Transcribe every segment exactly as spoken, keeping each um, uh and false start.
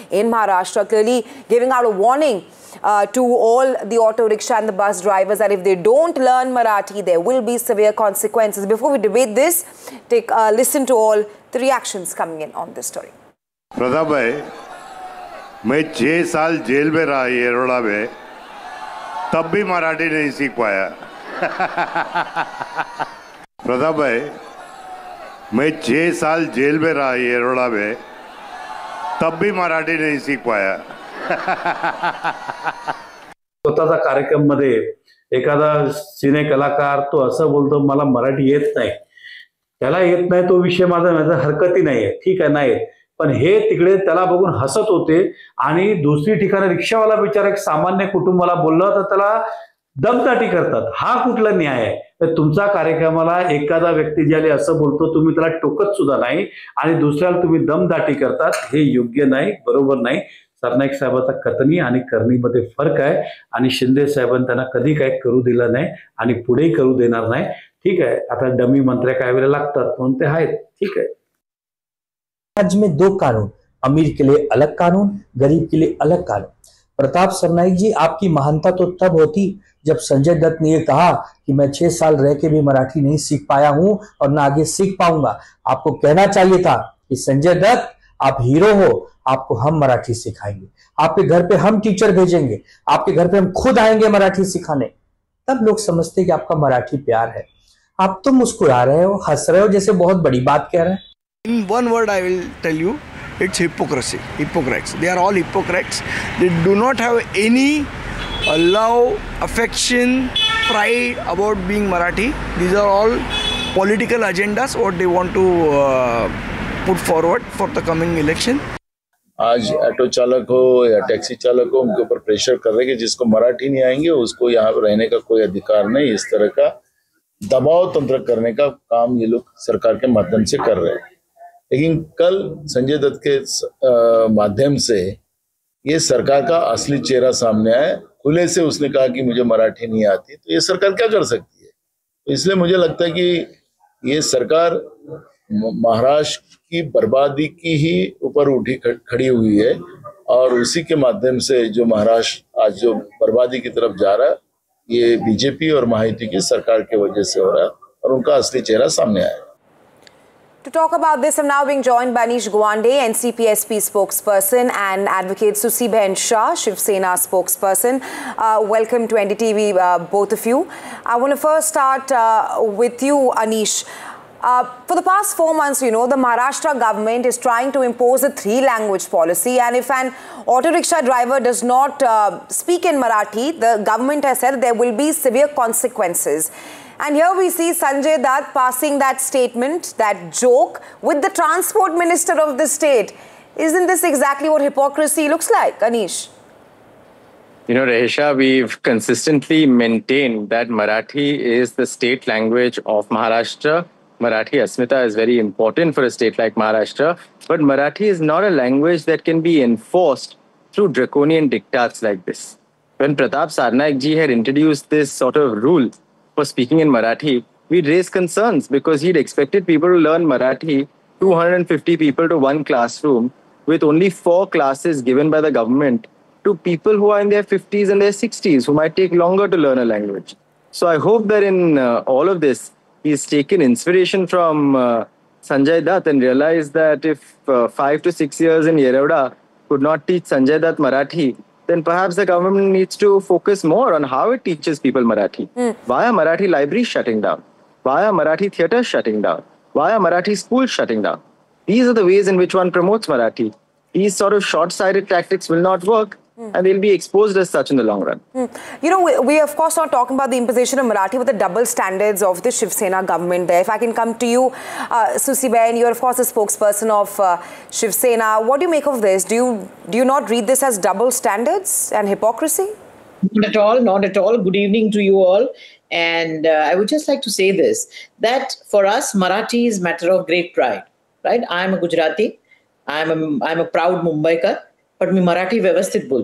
in Maharashtra, clearly giving out a warning uh, to all the auto rickshaw and the bus drivers that if they don't learn Marathi, there will be severe consequences. Before we debate this, take a listen to all the reactions coming in on this story. Pratap भाई, मैं छह साल jail में रहा येरोड़ा में, तब भी मराठी नहीं सीख पाया। प्रताप भाई, मैं छह साल जेल में रहा येरोड़ा में, तब भी मराठी नहीं सीख पाया। स्वतःचा कार्यक्रम मध्ये एखादा सिने कलाकार तो असं बोलतो मला मराठी येत नाही, त्याला येत नाही तो विषय माझा माझा हरकती नाहीये, ठीक आहे नाही, पण हे तिकडे त्याला बघून हसत होते आणि दुसरी ठिकाणी रिक्षावाला बिचारा एक सामान्य कुटुंबाला बोलला तर त्याला दमदाटी करतात. हा कुठला न्याय आहे? तर तुमचा कार्यक्रमाला एखादा व्यक्ती ज्याला असं बोलतो तुम्ही त्याला टोकत सुद्धा नाही आणि दुसऱ्याला तुम्ही दमदाटी करतात, हे योग्य नाही, बरोबर नाही. सरनाईक साहेबांचा कथनी आणि करणीमध्ये फरक आहे आणि शिंदे साहेबांनी त्यांना कधी काय करू दिलं नाही आणि पुढेही करू देणार नाही. ठीक आहे, आता डमी मंत्र्या काय वेळेला लागतात म्हणून ते आहेत, ठीक आहे. राज्य में दो कानून, अमीर के लिए अलग कानून, गरीब के लिए अलग कानून. प्रताप सरनाईक जी, आपकी महानता तो तब होती जब संजय दत्त ने ये कहा कि मैं छह साल रह के भी मराठी नहीं सीख पाया हूं और ना आगे सीख पाऊंगा. आपको कहना चाहिए था कि संजय दत्त आप हीरो हो, आपको हम मराठी सिखाएंगे, आपके घर पे हम टीचर भेजेंगे, आपके घर पे हम खुद आएंगे मराठी सिखाने. तब लोग समझते कि आपका मराठी प्यार है. आप तो मुस्कुरा रहे हो, हंस रहे हो, जैसे बहुत बड़ी बात कह रहे हैं. In one word I will tell you, it's hypocrisy, hypocrites. They are all hypocrites. They do not have any uh, love, affection, pride about being Marathi. These are all political agendas what they want to uh, put forward for the coming election. आज auto चालक हो या taxi चालक हो, उनके ऊपर pressure कर रहे हैं कि जिसको मराठी नहीं आएंगे उसको यहाँ पर रहने का कोई अधिकार नहीं. इस तरह का दबाव तंत्र करने का काम ये लोग सरकार के माध्यम से कर रहे हैं. लेकिन कल संजय दत्त के माध्यम से ये सरकार का असली चेहरा सामने आया. खुले से उसने कहा कि मुझे मराठी नहीं आती, तो ये सरकार क्या कर सकती है? तो इसलिए मुझे लगता है कि ये सरकार महाराष्ट्र की बर्बादी की ही ऊपर उठी खड़ी हुई है और उसी के माध्यम से जो महाराष्ट्र आज जो बर्बादी की तरफ जा रहा है, ये बीजेपी और महायुति की सरकार की वजह से हो रहा है और उनका असली चेहरा सामने आया. To talk about this, I'm now being joined by Anish Gawande, N C P S P spokesperson, and advocate Susi Behan Shah, Shiv Sena spokesperson. Uh, welcome to N D T V, uh, both of you. I want to first start uh, with you, Anish. Uh, for the past four months, you know, the Maharashtra government is trying to impose a three-language policy, and if an auto rickshaw driver does not uh, speak in Marathi, the government has said there will be severe consequences. And here we see Sanjay Dutt passing that statement, that joke, with the transport minister of the state. Isn't this exactly what hypocrisy looks like, Anish? You know, Rehisha, we've consistently maintained that Marathi is the state language of Maharashtra. Marathi Asmita is very important for a state like Maharashtra. But Marathi is not a language that can be enforced through draconian diktats like this. When Pratap Sarnaik ji had introduced this sort of rule for speaking in Marathi, we'd raised concerns because he'd expected people to learn Marathi, two hundred fifty people to one classroom, with only four classes given by the government to people who are in their fifties and their sixties, who might take longer to learn a language. So I hope that in uh, all of this, he's taken inspiration from uh, Sanjay Dutt and realized that if uh, five to six years in Yeroda could not teach Sanjay Dutt Marathi, then perhaps the government needs to focus more on how it teaches people Marathi. Mm. Why are Marathi libraries shutting down? Why are Marathi theatres shutting down? Why are Marathi schools shutting down? These are the ways in which one promotes Marathi. These sort of short-sighted tactics will not work. Mm. And they'll be exposed as such in the long run. Mm. You know, we, we of course not talking about the imposition of Marathi, but the double standards of the Shiv Sena government there. If I can come to you, uh, Susi Behan, you're of course a spokesperson of uh, Shiv Sena. What do you make of this? Do you, do you not read this as double standards and hypocrisy? Not at all, not at all. Good evening to you all. And uh, I would just like to say this, that for us, Marathi is a matter of great pride, right? I'm a Gujarati. I'm a, I'm a proud Mumbaikar. But मी मराठी व्यवस्थित बोलते.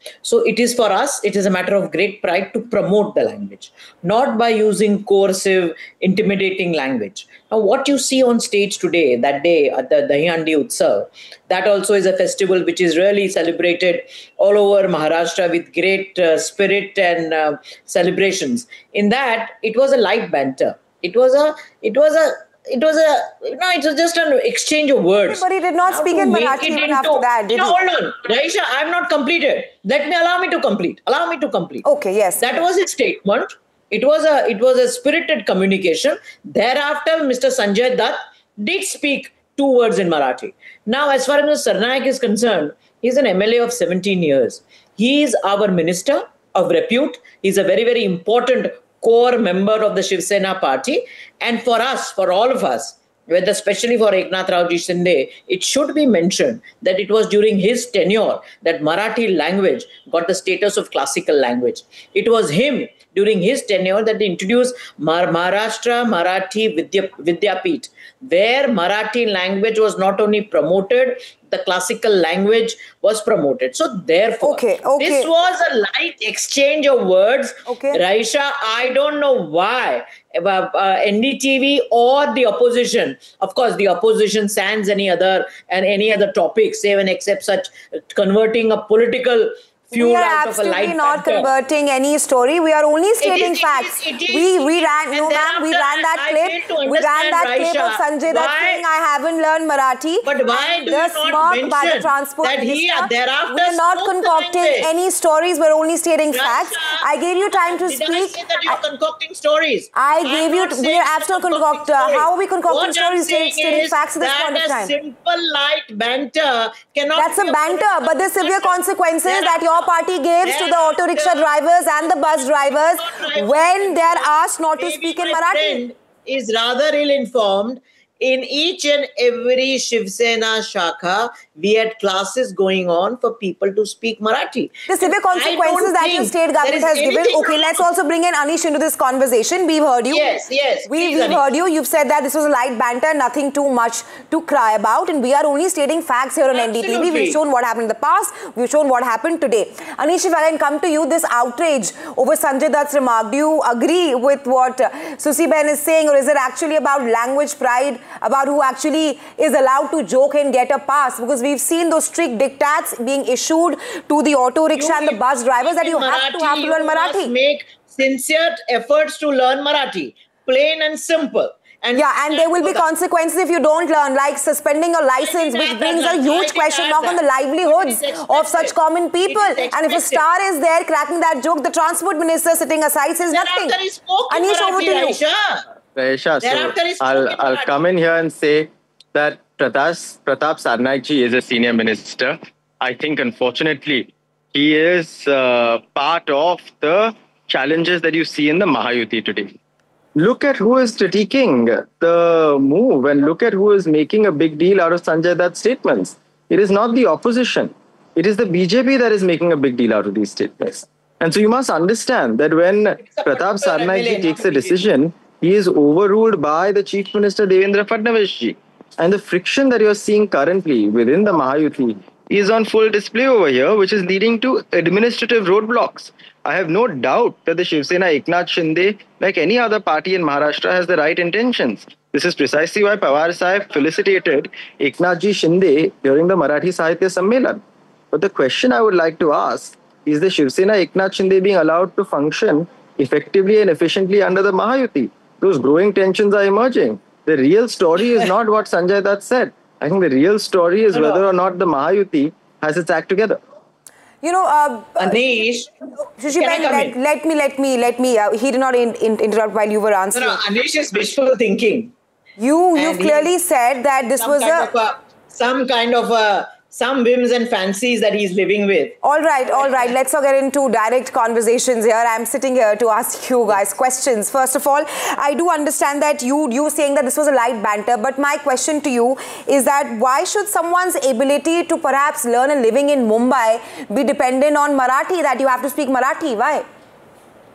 So it is for us, it is a matter of great pride to promote the language, not by using coercive, intimidating language. Now, what you see on stage today, that day at the Dahi Handi Utsav, that also is a festival which is really celebrated all over Maharashtra with great uh, spirit and uh, celebrations. In that, it was a light banter. It was a, it was a, it was a, no, it was just an exchange of words. But he did not How speak to in make Marathi it even into- after that, did no, he? hold on. Raisha, I have not completed. Let me, allow me to complete. Allow me to complete. Okay, yes. That was his statement. It was a, it was a spirited communication. Thereafter, Mister Sanjay Dutt did speak two words in Marathi. Now, as far as Mister Sarnaik is concerned, he's an M L A of seventeen years. He is our minister of repute. He's a very, very important core member of the Shiv Sena party. And for us, for all of us, whether especially for Eknath Raoji Shinde, it should be mentioned that it was during his tenure that Marathi language got the status of classical language. It was him during his tenure that they introduced Mar- Maharashtra Marathi Vidya- Vidyapeeth, where Marathi language was not only promoted, the classical language was promoted. So therefore, Okay, okay. this was a light exchange of words. Okay. Raisha, I don't know why uh, uh, N D T V or the opposition, of course, the opposition sans any other and any other topic, save and except such uh, converting a political fuel We are out of a absolutely light not banter. converting any story. We are only stating is- it facts. is- it is- we we ran and no ma'am. We thereafter ran that I clip. fail to We ran understand, that clip of Raisha, Sanjay Dutt why- saying I haven't learned Marathi. But why And do the you not smirk by the mention transport that he minister. thereafter We are not spoke the concocting language? any stories. We're only stating Raisha, facts. I gave you time to did speak. I say that you're I- concocting stories? I I'm gave you- not we saying are you're absolute concocting concoctor. stories. How are we concocting What stories, I'm saying stating is facts at this that point of a time? simple light banter cannot That's a be banter, political but the severe discussion. consequences that your party gives to the Thereafter- auto rickshaw drivers and the bus drivers when they are asked not to Maybe speak in my Marathi. friend is rather ill-informed. In each and every Shiv Sena Shakha, we had classes going on for people to speak Marathi. The severe And I consequences don't that your think state there government is has given. anything Okay, wrong. let's also bring in Anish into this conversation. We've heard you. Yes, yes, We, please, we've Anish. heard you. You've said that this was a light banter, nothing too much to cry about. And we are only stating facts here on N D T V. Absolutely. We've shown what happened in the past. We've shown what happened today. Anish, if I can come to you, this outrage over Sanjay Dutt's remark, do you agree with what uh, Susi Ben is saying, or is it actually about language pride, about who actually is allowed to joke and get a pass? Because we've seen those strict diktats being issued to the auto rickshaw and the bus drivers that you have to have to learn you must Marathi. make sincere efforts to learn Marathi, plain and simple. And Yeah, and there will be consequences if you don't learn, like suspending a license, did which add brings that, a I huge did question add mark on the that. livelihoods It is of such expected. common people. It is And if a expected. star is there cracking that joke, the transport minister sitting aside says nothing. Thereafter he spoke in Anish, over Marathi, to you. Raisha. Raisha, Thereafter so he spoke I'll, in I'll Marathi. come in here and say that Pratap, Pratap Sarnaik ji is a senior minister. I think, unfortunately, he is uh, part of the challenges that you see in the Mahayuti today. Look at who is critiquing the move and look at who is making a big deal out of Sanjay Dutt's statements. It is not the opposition. It is the B J P that is making a big deal out of these statements. And so you must understand that when Pratap Sarnaik ji takes a decision, he is overruled by the Chief Minister Devendra Fadnavis ji. And the friction that you're seeing currently within the Mahayuti is on full display over here, which is leading to administrative roadblocks. I have no doubt that the Shiv Sena Eknath Shinde, like any other party in Maharashtra, has the right intentions. This is precisely why Pawar Sahib felicitated Eknath ji Shinde during the Marathi Sahitya Sammelan. But the question I would like to ask is the Shiv Sena Eknath Shinde being allowed to function effectively and efficiently under the Mahayuti? Those growing tensions are emerging. The real story is not what Sanjay Dutt said. I think the real story is whether or not the Mahayuti has its act together. You know, uh, Anish, Shushi can I Ben, come let, in? let me, let me, let me, uh, he did not in, in, interrupt while you were No, answering. no, Anish is wishful thinking. You, you and he- clearly said that this Some was kind a... of a, some kind of a, some whims and fancies that he's living with. All right, all right. Let's not get into direct conversations here. I'm sitting here to ask you guys questions. First of all, I do understand that you you saying that this was a light banter, but my question to you is that why should someone's ability to perhaps learn a living in Mumbai be dependent on Marathi, that you have to speak Marathi? Why?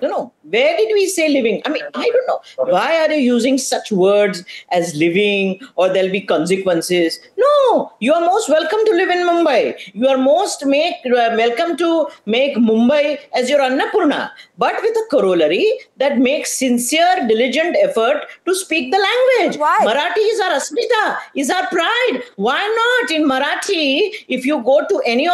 No, no. Where did we say living? I mean, I don't know. Why are you using such words as living or there'll be consequences? No, you are most welcome to live in Mumbai. You are most make uh, welcome to make Mumbai as your Annapurna, but with a corollary that makes sincere, diligent effort to speak the language. Why? Marathi is our asmita, is our pride. Why not? In Marathi, if you go to any